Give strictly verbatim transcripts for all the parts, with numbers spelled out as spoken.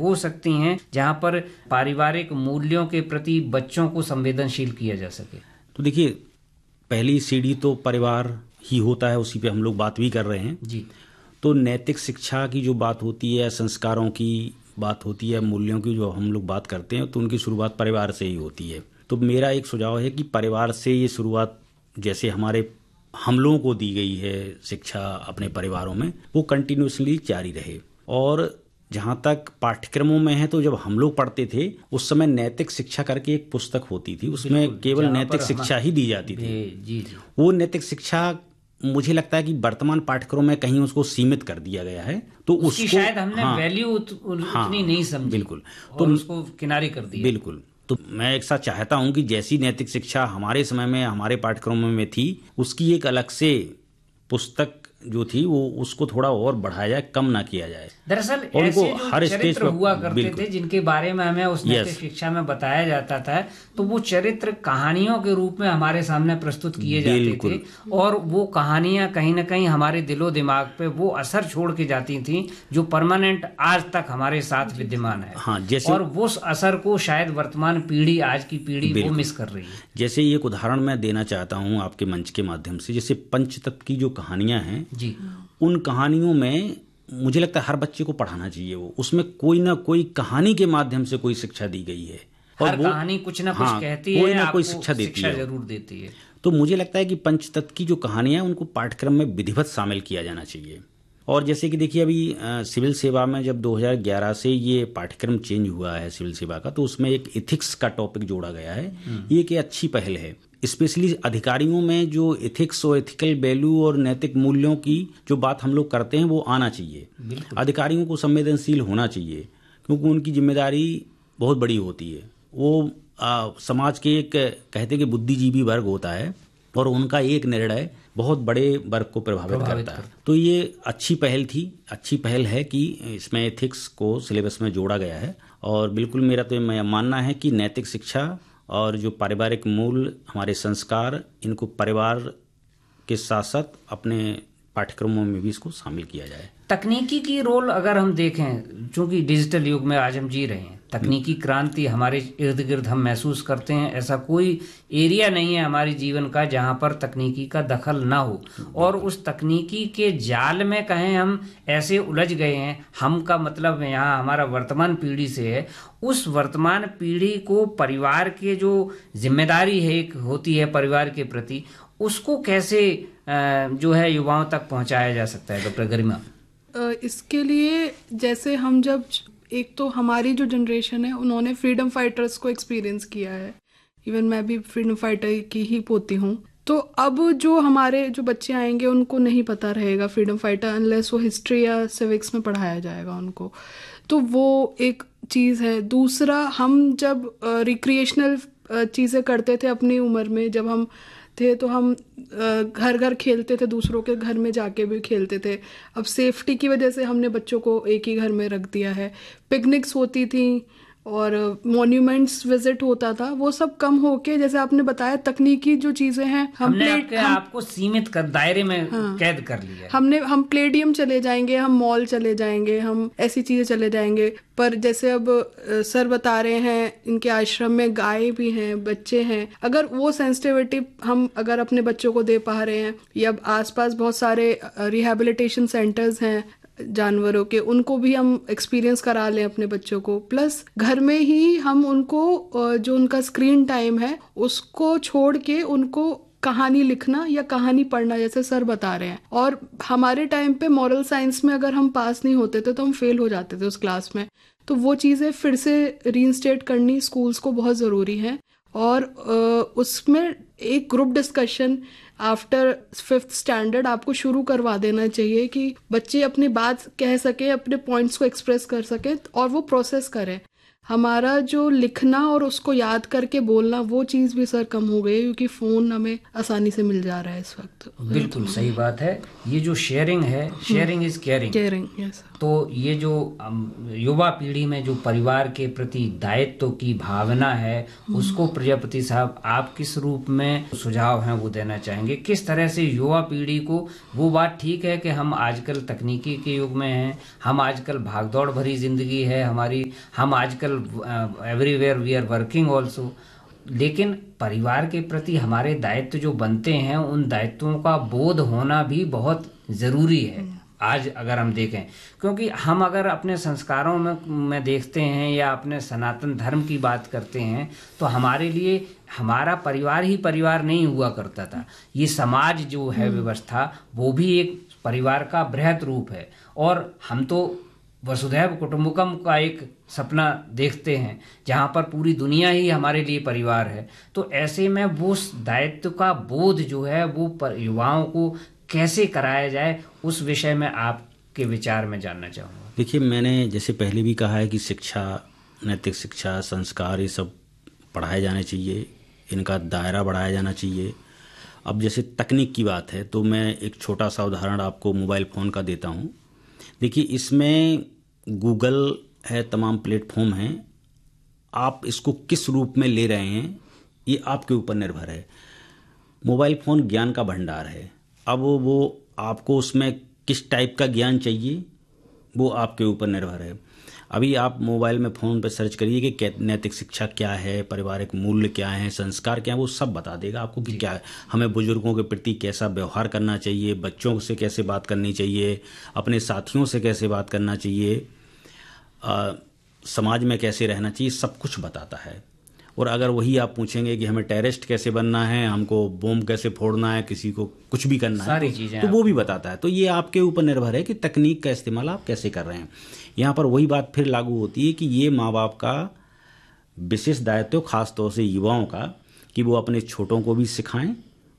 हो सकती हैं जहां पर पारिवारिक मूल्यों के प्रति बच्चों को संवेदनशील किया जा सके? तो देखिए, पहली सीढ़ी तो परिवार ही होता है, उसी पे हम लोग बात भी कर रहे हैं जी। तो नैतिक शिक्षा की जो बात होती है, संस्कारों की बात होती है, मूल्यों की जो हम लोग बात करते हैं, तो उनकी शुरुआत परिवार से ही होती है। तो मेरा एक सुझाव है कि परिवार से ये शुरुआत, जैसे हमारे हम लोगों को दी गई है शिक्षा अपने परिवारों में, वो कंटिन्यूसली जारी रहे। और जहाँ तक पाठ्यक्रमों में है, तो जब हम लोग पढ़ते थे उस समय नैतिक शिक्षा करके एक पुस्तक होती थी, उसमें केवल नैतिक शिक्षा ही दी जाती थी। जी जी। वो नैतिक शिक्षा मुझे लगता है कि वर्तमान पाठ्यक्रम में कहीं उसको सीमित कर दिया गया है, तो उसको शायद हमने हाँ, वैल्यू उत, उतनी हाँ, नहीं समझी, बिल्कुल, और तो उसको किनारे कर दिया। बिल्कुल। तो मैं एक साथ चाहता हूं कि जैसी नैतिक शिक्षा हमारे समय में हमारे पाठ्यक्रमों में थी, उसकी एक अलग से पुस्तक जो थी वो उसको थोड़ा और बढ़ाया जाए, कम ना किया जाए। दरअसल ऐसे जो हर चरित्र हुआ करते थे जिनके बारे में हमें उस नैतिक yes. शिक्षा में बताया जाता था, तो वो चरित्र कहानियों के रूप में हमारे सामने प्रस्तुत किए जाते थे, और वो कहानियां कहीं ना कहीं हमारे दिलो दिमाग पे वो असर छोड़ के जाती थी जो परमानेंट आज तक हमारे साथ विद्यमान है। हाँ, जैसे और वो असर को शायद वर्तमान पीढ़ी, आज की पीढ़ी वो मिस कर रही है। जैसे एक उदाहरण मैं देना चाहता हूँ आपके मंच के माध्यम से, जैसे पंचतत्व की जो कहानियां हैं जी, उन कहानियों में मुझे लगता है हर बच्चे को पढ़ाना चाहिए। वो उसमें कोई ना कोई कहानी के माध्यम से कोई शिक्षा दी गई है, और हर वो कहानी कुछ ना कुछ हाँ, कहती है, कोई ना कोई आपको शिक्षा देती शिक्षा है, जरूर देती है। तो मुझे लगता है कि पंचतत्व की जो कहानियां हैं उनको पाठ्यक्रम में विधिवत शामिल किया जाना चाहिए। और जैसे कि देखिए, अभी आ, सिविल सेवा में जब दो हज़ार ग्यारह से ये पाठ्यक्रम चेंज हुआ है सिविल सेवा का, तो उसमें एक एथिक्स का टॉपिक जोड़ा गया है। ये एक अच्छी पहल है, स्पेशली अधिकारियों में जो एथिक्स और एथिकल वैल्यू और नैतिक मूल्यों की जो बात हम लोग करते हैं वो आना चाहिए। अधिकारियों को संवेदनशील होना चाहिए, क्योंकि उनकी जिम्मेदारी बहुत बड़ी होती है। वो आ, समाज के एक कहते कि बुद्धिजीवी वर्ग होता है, और उनका एक निर्णय बहुत बड़े वर्ग को प्रभावित, प्रभावित करता है। तो ये अच्छी पहल थी, अच्छी पहल है कि इसमें एथिक्स को सिलेबस में जोड़ा गया है। और बिल्कुल मेरा तो ये मानना है कि नैतिक शिक्षा और जो पारिवारिक मूल, हमारे संस्कार, इनको परिवार के साथ साथ अपने पाठ्यक्रमों में भी इसको शामिल किया जाए। तकनीकी की रोल अगर हम देखें, चूंकि डिजिटल युग में आज हम जी रहे हैं, तकनीकी क्रांति हमारे इर्द गिर्द हम महसूस करते हैं। ऐसा कोई एरिया नहीं है हमारे जीवन का जहां पर तकनीकी का दखल ना हो, और उस तकनीकी के जाल में कहें हम ऐसे उलझ गए हैं, हम का मतलब यहाँ हमारा वर्तमान पीढ़ी से है। उस वर्तमान पीढ़ी को परिवार के जो जिम्मेदारी है एक होती है परिवार के प्रति, उसको कैसे जो है युवाओं तक पहुंचाया जा सकता है, डॉक्टर गरिमा? इसके लिए जैसे हम जब, एक तो हमारी जो जनरेशन है उन्होंने फ्रीडम फाइटर्स को एक्सपीरियंस किया है, इवन मैं भी फ्रीडम फाइटर की ही पोती हूँ। तो अब जो हमारे जो बच्चे आएंगे उनको नहीं पता रहेगा फ्रीडम फाइटर अनलेस वो हिस्ट्री या सिविक्स में पढ़ाया जाएगा उनको। तो वो एक चीज़ है। दूसरा, हम जब रिक्रिएशनल चीज़ें करते थे अपनी उम्र में, जब हम थे तो हम घर घर खेलते थे, दूसरों के घर में जाके भी खेलते थे। अब सेफ्टी की वजह से हमने बच्चों को एक ही घर में रख दिया है। पिकनिक्स होती थी और मॉन्यूमेंट्स विजिट होता था, वो सब कम होके, जैसे आपने बताया, तकनीकी जो चीजें हैं हम हमने आपके हम, आपको सीमित कर दायरे में हाँ, कैद कर लिया। हमने हम प्लेडियम चले जाएंगे, हम मॉल चले जाएंगे, हम ऐसी चीजें चले जाएंगे। पर जैसे अब सर बता रहे हैं, इनके आश्रम में गाय भी हैं, बच्चे हैं, अगर वो सेंसिटिविटी हम अगर अपने बच्चों को दे पा रहे हैं, या आसपास बहुत सारे रिहैबिलिटेशन सेंटर्स हैं जानवरों के, उनको भी हम एक्सपीरियंस करा लें अपने बच्चों को। प्लस घर में ही हम उनको जो उनका स्क्रीन टाइम है उसको छोड़ के उनको कहानी लिखना या कहानी पढ़ना, जैसे सर बता रहे हैं। और हमारे टाइम पे मॉरल साइंस में अगर हम पास नहीं होते थे तो हम फेल हो जाते थे उस क्लास में। तो वो चीज़ें फिर से रीइंस्टेट करनी स्कूल्स को बहुत ज़रूरी है। और उसमें एक group discussion after fifth standard आपको शुरू करवा देना चाहिए कि बच्चे अपनी बात कह सकें, अपने पॉइंट्स को एक्सप्रेस कर सकें और वो प्रोसेस करें। हमारा जो लिखना और उसको याद करके बोलना वो चीज़ भी सर कम हो गई है, क्योंकि फ़ोन हमें आसानी से मिल जा रहा है इस वक्त। बिल्कुल सही बात है। ये जो शेयरिंग है, sharing is caring caring, yes. तो ये जो युवा पीढ़ी में जो परिवार के प्रति दायित्व की भावना है, उसको प्रजापति साहब आप किस रूप में सुझाव हैं वो देना चाहेंगे? किस तरह से युवा पीढ़ी को, वो बात ठीक है कि हम आजकल तकनीकी के युग में हैं, हम आजकल भागदौड़ भरी जिंदगी है हमारी, हम आजकल everywhere we are working also, लेकिन परिवार के प्रति हमारे दायित्व जो बनते हैं, उन दायित्वों का बोध होना भी बहुत जरूरी है आज अगर हम देखें। क्योंकि हम अगर अपने संस्कारों में में देखते हैं या अपने सनातन धर्म की बात करते हैं, तो हमारे लिए हमारा परिवार ही परिवार नहीं हुआ करता था। ये समाज जो है व्यवस्था, वो भी एक परिवार का बृहत रूप है। और हम तो वसुधैव कुटुंबकम का एक सपना देखते हैं जहाँ पर पूरी दुनिया ही हमारे लिए परिवार है। तो ऐसे में वो दायित्व का बोध जो है वो युवाओं को कैसे कराया जाए, उस विषय में आपके विचार में जानना चाहूँगा। देखिए, मैंने जैसे पहले भी कहा है कि शिक्षा, नैतिक शिक्षा, संस्कार, ये सब पढ़ाए जाने चाहिए, इनका दायरा बढ़ाया जाना चाहिए। अब जैसे तकनीक की बात है तो मैं एक छोटा सा उदाहरण आपको मोबाइल फ़ोन का देता हूँ। देखिए, इसमें गूगल है, तमाम प्लेटफॉर्म हैं, आप इसको किस रूप में ले रहे हैं ये आपके ऊपर निर्भर है। मोबाइल फ़ोन ज्ञान का भंडार है। अब वो आपको उसमें किस टाइप का ज्ञान चाहिए वो आपके ऊपर निर्भर है। अभी आप मोबाइल में फ़ोन पर सर्च करिए कि नैतिक शिक्षा क्या है, पारिवारिक मूल्य क्या है, संस्कार क्या है, वो सब बता देगा आपको कि क्या है, हमें बुजुर्गों के प्रति कैसा व्यवहार करना चाहिए, बच्चों से कैसे बात करनी चाहिए, अपने साथियों से कैसे बात करना चाहिए, आ, समाज में कैसे रहना चाहिए, सब कुछ बताता है। और अगर वही आप पूछेंगे कि हमें टेररिस्ट कैसे बनना है, हमको बॉम्ब कैसे फोड़ना है, किसी को कुछ भी करना सारी है, चीजें तो वो भी बताता है। तो ये आपके ऊपर निर्भर है कि तकनीक का इस्तेमाल आप कैसे कर रहे हैं। यहाँ पर वही बात फिर लागू होती है कि ये माँ बाप का विशेष दायित्व, खास तौर से युवाओं का, कि वो अपने छोटों को भी सिखाएं,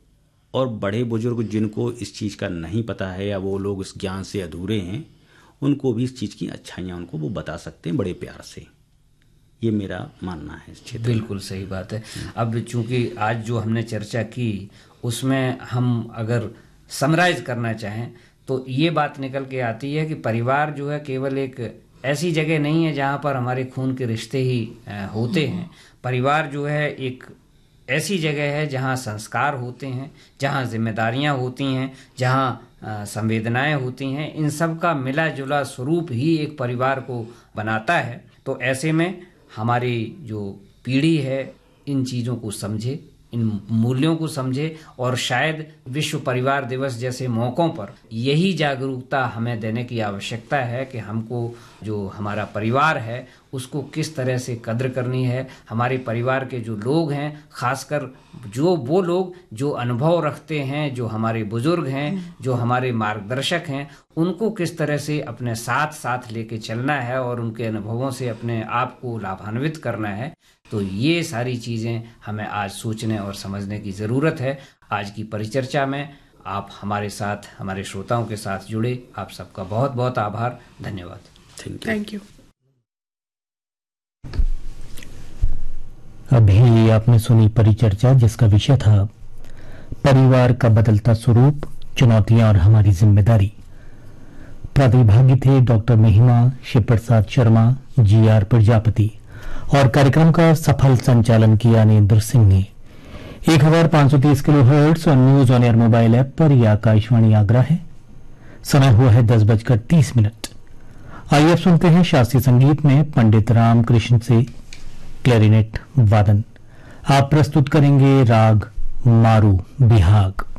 और बड़े बुजुर्ग जिनको इस चीज़ का नहीं पता है या वो लोग इस ज्ञान से अधूरे हैं, उनको भी इस चीज़ की अच्छाइयाँ उनको वो बता सकते हैं बड़े प्यार से। ये मेरा मानना है इस क्षेत्र। बिल्कुल सही बात है। अब चूंकि आज जो हमने चर्चा की उसमें हम अगर समराइज करना चाहें तो ये बात निकल के आती है कि परिवार जो है केवल एक ऐसी जगह नहीं है जहाँ पर हमारे खून के रिश्ते ही होते हैं। परिवार जो है एक ऐसी जगह है जहाँ संस्कार होते हैं, जहाँ जिम्मेदारियाँ होती हैं, जहाँ संवेदनाएं होती हैं। इन सब का मिला जुला स्वरूप ही एक परिवार को बनाता है। तो ऐसे में हमारी जो पीढ़ी है इन चीज़ों को समझे, इन मूल्यों को समझे, और शायद विश्व परिवार दिवस जैसे मौक़ों पर यही जागरूकता हमें देने की आवश्यकता है कि हमको जो हमारा परिवार है उसको किस तरह से कद्र करनी है। हमारे परिवार के जो लोग हैं, खासकर जो वो लोग जो अनुभव रखते हैं, जो हमारे बुजुर्ग हैं, जो हमारे मार्गदर्शक हैं, उनको किस तरह से अपने साथ साथ लेके चलना है और उनके अनुभवों से अपने आप को लाभान्वित करना है। तो ये सारी चीज़ें हमें आज सोचने और समझने की ज़रूरत है। आज की परिचर्चा में आप हमारे साथ, हमारे श्रोताओं के साथ जुड़े, आप सबका बहुत बहुत आभार, धन्यवाद। Thank you. Thank you. अभी आपने सुनी परिचर्चा जिसका विषय था परिवार का बदलता स्वरूप, चुनौतियां और हमारी जिम्मेदारी। प्रतिभागी थे डॉक्टर महिमा शिव प्रसाद शर्मा, जी आर प्रजापति, और कार्यक्रम का सफल संचालन किया नेन्द्र सिंह ने। एक हजार पांच सौ तीस किलो हर्ट्ज और news on air mobile app पर यह आकाशवाणी आगरा है। समय हुआ है दस बजकर तीस मिनट। आइए अब सुनते हैं शास्त्रीय संगीत में पंडित रामकृष्ण से क्लैरिनेट वादन। आप प्रस्तुत करेंगे राग मारू बिहाग।